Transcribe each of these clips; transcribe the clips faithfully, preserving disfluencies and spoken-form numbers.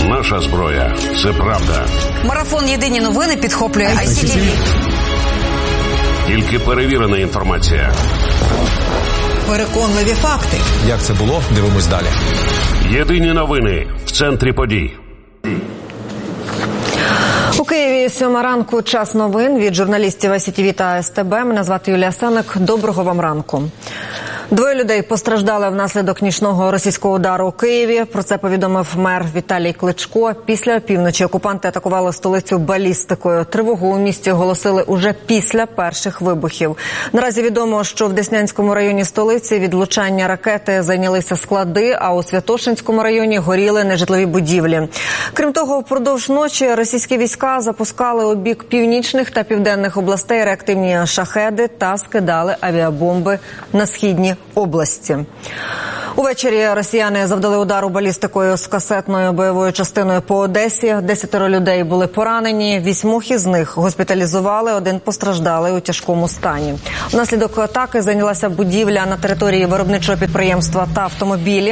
Наша зброя – це правда. Марафон «Єдині новини» підхоплює ай сі ті ві. Тільки перевірена інформація. Переконливі факти. Як це було? Дивимось далі. Єдині новини в центрі подій. У Києві сьома ранку, час новин від журналістів ай сі ті ві та ес те бе. Мене звати Юлія Сеник. Доброго вам ранку. Двоє людей постраждали внаслідок нічного російського удару у Києві. Про це повідомив мер Віталій Кличко. Після опівночі окупанти атакували столицю балістикою. Тривогу у місті оголосили уже після перших вибухів. Наразі відомо, що в Деснянському районі столиці від влучання ракети зайнялися склади, а у Святошинському районі горіли нежитлові будівлі. Крім того, впродовж ночі російські війська запускали у бік північних та південних областей реактивні шахеди та скидали авіабомби на східні області. Увечері росіяни завдали удару балістикою з касетною бойовою частиною по Одесі. Десятеро людей були поранені, вісьмох із них госпіталізували, один постраждалий у тяжкому стані. Внаслідок атаки зайнялася будівля на території виробничого підприємства та автомобілі.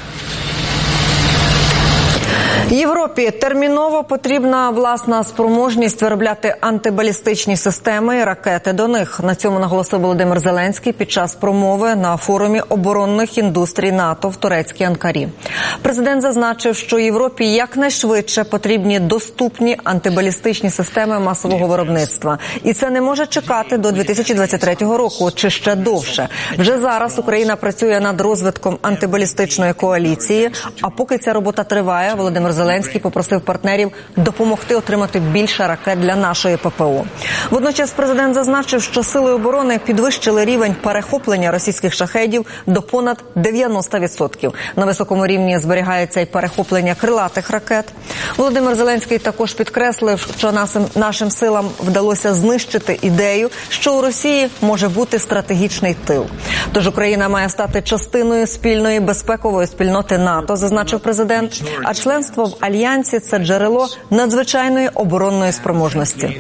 Європі терміново потрібна власна спроможність виробляти антибалістичні системи і ракети до них. На цьому наголосив Володимир Зеленський під час промови на форумі оборонних індустрій НАТО в турецькій Анкарі. Президент зазначив, що Європі якнайшвидше потрібні доступні антибалістичні системи масового виробництва. І це не може чекати до дві тисячі двадцять третього року чи ще довше. Вже зараз Україна працює над розвитком антибалістичної коаліції, а поки ця робота триває, Володимир Зеленський попросив партнерів допомогти отримати більше ракет для нашої пе пе о. Водночас президент зазначив, що сили оборони підвищили рівень перехоплення російських шахедів до понад дев'яносто відсотків. На високому рівні зберігається й перехоплення крилатих ракет. Володимир Зеленський також підкреслив, що нашим, нашим силам вдалося знищити ідею, що у Росії може бути стратегічний тил. Тож Україна має стати частиною спільної безпекової спільноти НАТО, зазначив президент, а членство в Альянсі – це джерело надзвичайної оборонної спроможності.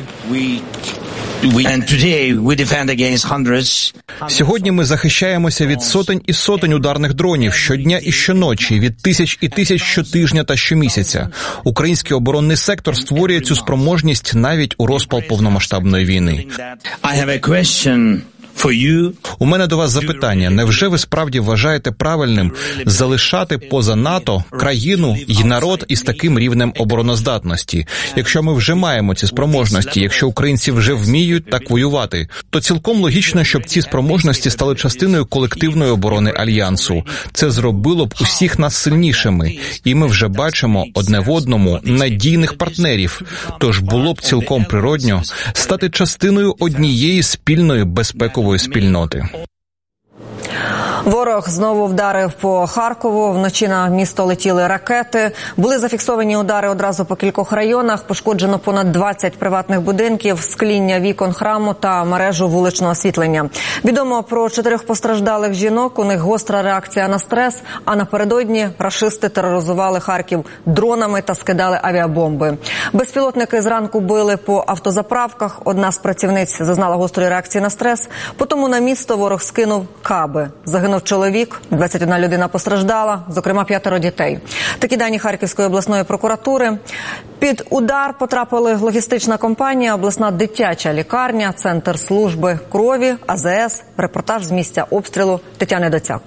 Сьогодні ми захищаємося від сотень і сотень ударних дронів щодня і щоночі, від тисяч і тисяч щотижня та щомісяця. Український оборонний сектор створює цю спроможність навіть у розпал повномасштабної війни. У мене до вас запитання. Невже ви справді вважаєте правильним залишати поза НАТО країну і народ із таким рівнем обороноздатності? Якщо ми вже маємо ці спроможності, якщо українці вже вміють так воювати, то цілком логічно, щоб ці спроможності стали частиною колективної оборони Альянсу. Це зробило б усіх нас сильнішими. І ми вже бачимо одне в одному надійних партнерів. Тож було б цілком природньо стати частиною однієї спільної безпекової спільноти. Ворог знову вдарив по Харкову. Вночі на місто летіли ракети. Були зафіксовані удари одразу по кількох районах. Пошкоджено понад двадцять приватних будинків, скління вікон храму та мережу вуличного освітлення. Відомо про чотирьох постраждалих жінок. У них гостра реакція на стрес, а напередодні рашисти тероризували Харків дронами та скидали авіабомби. Безпілотники зранку били по автозаправках. Одна з працівниць зазнала гострої реакції на стрес. Потому на місто ворог скинув каби. Загинув чоловік, двадцять одна людина постраждала, зокрема п'ятеро дітей. Такі дані Харківської обласної прокуратури. Під удар потрапили логістична компанія, обласна дитяча лікарня, центр служби крові, а зе ес. Репортаж з місця обстрілу Тетяни Доцяк.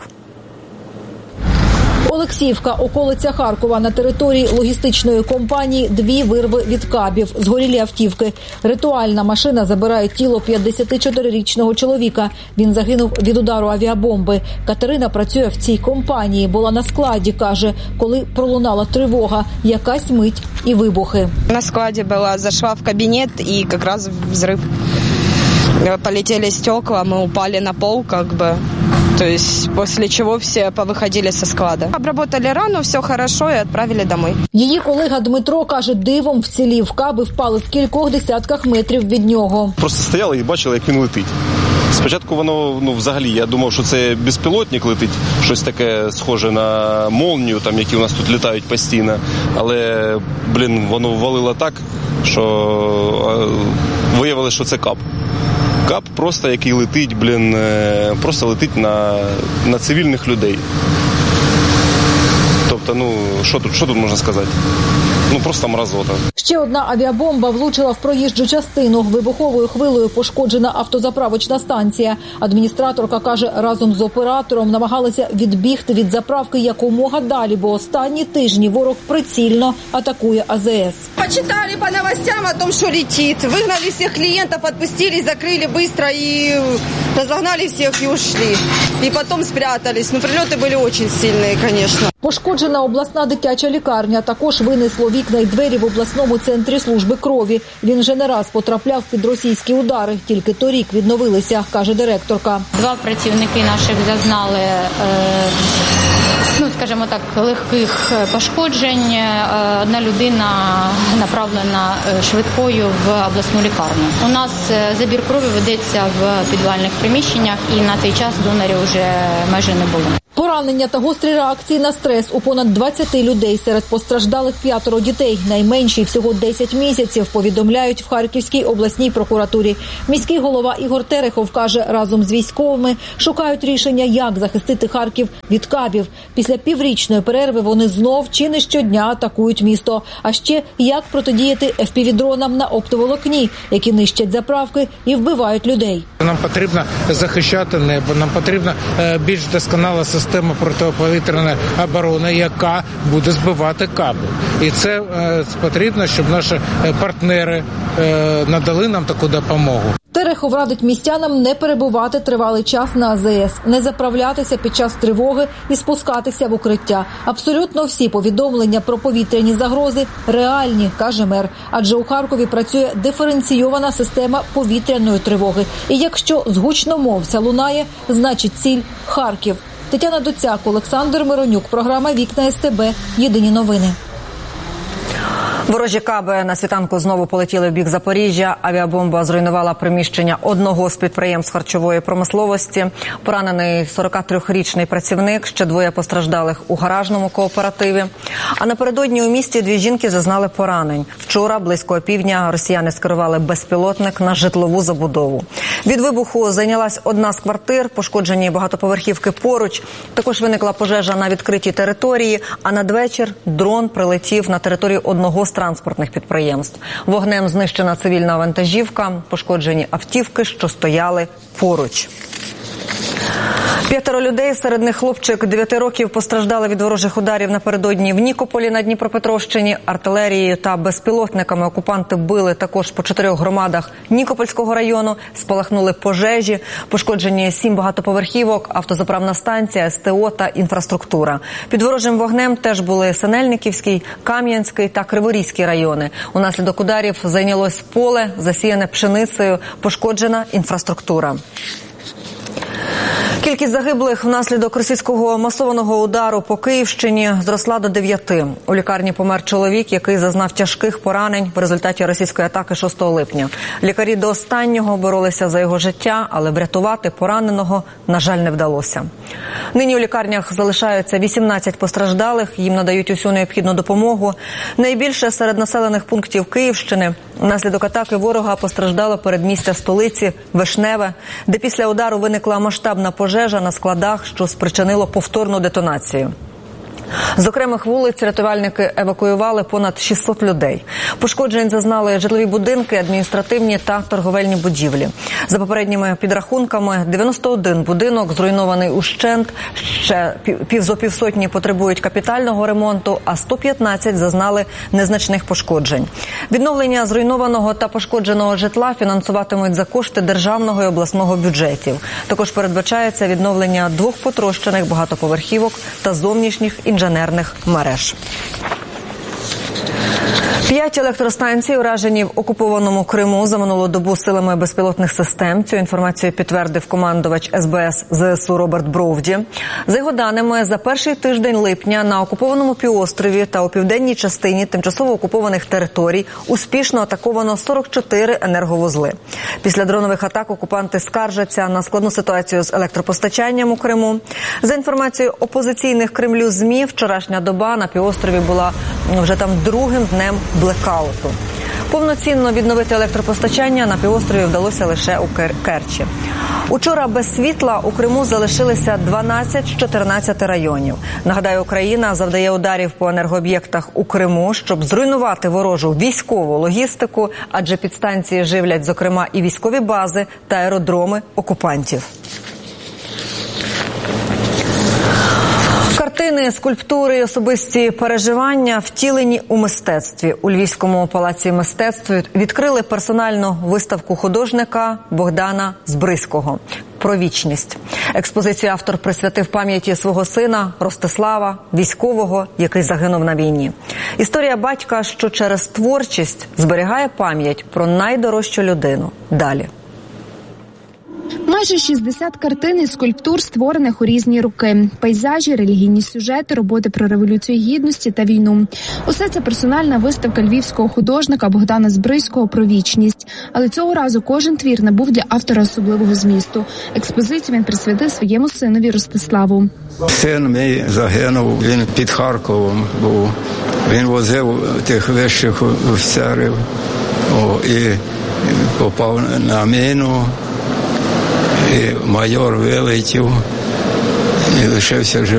Олексіївка, околиця Харкова. На території логістичної компанії дві вирви від кабів, згорілі автівки. Ритуальна машина забирає тіло п'ятдесятичотирирічного чоловіка. Він загинув від удару авіабомби. Катерина працює в цій компанії, була на складі, каже, коли пролунала тривога, якась мить і вибухи. На складі була, зайшла в кабінет і якраз взрив. Полетели стекла, мы упали на пол, как бы. То есть после чего все повыходили со склада. Обработали рану, все хорошо и отправили домой. Її колега Дмитро каже, дивом вцілів. Каби впали в кількох десятках метрів від нього. Просто стояли і бачили, як він летить. Спочатку воно, ну, взагалі, я думав, що це безпілотник летить, щось таке схоже на молнію, там, які у нас тут літають постійно. Але, блін, воно валило так, що виявилося, що це кап. Кап просто, який летить, блін, просто летить на, на цивільних людей. Тобто, ну, що тут, що тут можна сказати? Ну, просто мразота. Ще одна авіабомба влучила в проїжджу частину. Вибуховою хвилею пошкоджена автозаправочна станція. Адміністраторка каже, разом з оператором намагалися відбігти від заправки якомога далі, бо останні тижні ворог прицільно атакує А З С. Почитали по новостям о том, что летит. Выгнали всех клиентов, отпустили, закрыли быстро и разогнали всех и ушли. И потом спрятались. Но прилеты были очень сильные, конечно. Пошкоджена обласна дитяча лікарня. Також винесло вікна й двері в обласному центрі служби крові. Він вже не раз потрапляв під російські удари. Тільки торік відновилися, каже директорка. Два працівники наших зазнали, ну, скажімо так, легких пошкоджень. Одна людина направлена швидкою в обласну лікарню. У нас забір крові ведеться в підвальних приміщеннях, і на цей час донорів вже майже не було. Поранення та гострі реакції на стрес у понад двадцяти людей. Серед постраждалих п'ятеро дітей. Найменший всього десять місяців, повідомляють в Харківській обласній прокуратурі. Міський голова Ігор Терехов каже, разом з військовими шукають рішення, як захистити Харків від кабів. Після піврічної перерви вони знов чи не щодня атакують місто. А ще як протидіяти еф пі ві-дронам на оптоволокні, які нищать заправки і вбивають людей. Нам потрібно захищати небо, нам потрібна більш досконала система система протиповітряної оборони, яка буде збивати каби. І це е, потрібно, щоб наші партнери е, надали нам таку допомогу. Терехов радить містянам не перебувати тривалий час на А З С, не заправлятися під час тривоги і спускатися в укриття. Абсолютно всі повідомлення про повітряні загрози реальні, каже мер. Адже у Харкові працює диференційована система повітряної тривоги. І якщо з гучномовця лунає, значить ціль – Харків. Тетяна Доцяк, Олександр Миронюк. Програма «Вікна С Т Б». Єдині новини. Ворожі каби на світанку знову полетіли в бік Запоріжжя. Авіабомба зруйнувала приміщення одного з підприємств харчової промисловості. Поранений сорокатрирічний працівник, ще двоє постраждалих у гаражному кооперативі. А напередодні у місті дві жінки зазнали поранень. Вчора, близько півдня, росіяни скерували безпілотник на житлову забудову. Від вибуху зайнялась одна з квартир, пошкоджені багатоповерхівки поруч. Також виникла пожежа на відкритій території, а надвечір дрон прилетів на територію одного з транспортних підприємств. Вогнем знищена цивільна вантажівка, пошкоджені автівки, що стояли поруч. П'ятеро людей, серед них хлопчик дев'яти років, постраждали від ворожих ударів напередодні в Нікополі на Дніпропетровщині. Артилерією та безпілотниками окупанти били також по чотирьох громадах Нікопольського району, спалахнули пожежі, пошкоджені сім багатоповерхівок, автозаправна станція, С Т О та інфраструктура. Під ворожим вогнем теж були Синельниківський, Кам'янський та Криворізький райони. Унаслідок ударів зайнялось поле, засіяне пшеницею, пошкоджена інфраструктура. Кількість загиблих внаслідок російського масованого удару по Київщині зросла до дев'яти. У лікарні помер чоловік, який зазнав тяжких поранень в результаті російської атаки шостого липня. Лікарі до останнього боролися за його життя, але врятувати пораненого, на жаль, не вдалося. Нині у лікарнях залишаються вісімнадцять постраждалих, їм надають усю необхідну допомогу. Найбільше серед населених пунктів Київщини. Внаслідок атаки ворога постраждало передмістя столиці Вишневе, де після удару виникла масштабна пожежа на складах, що спричинило повторну детонацію. З окремих вулиць рятувальники евакуювали понад шістсот людей. Пошкоджень зазнали житлові будинки, адміністративні та торговельні будівлі. За попередніми підрахунками, дев'яносто один будинок зруйнований ущент, ще півзопівсотні потребують капітального ремонту, а сто п'ятнадцять зазнали незначних пошкоджень. Відновлення зруйнованого та пошкодженого житла фінансуватимуть за кошти державного і обласного бюджетів. Також передбачається відновлення двох потрощених багатоповерхівок та зовнішніх інженерних мереж. П'ять електростанцій уражені в окупованому Криму за минулу добу силами безпілотних систем. Цю інформацію підтвердив командувач С Б С З С У Роберт Бровді. За його даними, за перший тиждень липня на окупованому півострові та у південній частині тимчасово окупованих територій успішно атаковано сорок чотири енерговузли. Після дронових атак окупанти скаржаться на складну ситуацію з електропостачанням у Криму. За інформацією опозиційних Кремлю ЗМІ, вчорашня доба на півострові була вже там другим днем блекауту. Повноцінно відновити електропостачання на півострові вдалося лише у Керчі. Учора без світла у Криму залишилися дванадцять з чотирнадцяти районів. Нагадаю, Україна завдає ударів по енергооб'єктах у Криму, щоб зруйнувати ворожу військову логістику, адже підстанції живлять, зокрема, і військові бази та аеродроми окупантів. Картини, скульптури і особисті переживання втілені у мистецтві. У Львівському палаці мистецтв відкрили персональну виставку художника Богдана Збризького про вічність. Експозицію автор присвятив пам'яті свого сина Ростислава, військового, який загинув на війні. Історія батька, що через творчість зберігає пам'ять про найдорожчу людину. Далі. Майже шістдесят картин і скульптур, створених у різні роки. Пейзажі, релігійні сюжети, роботи про Революцію Гідності та війну. Усе це персональна виставка львівського художника Богдана Збризького про вічність. Але цього разу кожен твір набув для автора особливого змісту. Експозицію він присвятив своєму синові Ростиславу. Син мій загинув, він під Харковом був. Він возив тих вищих офіцерів і попав на міну. І майор вилетів і лишився живий.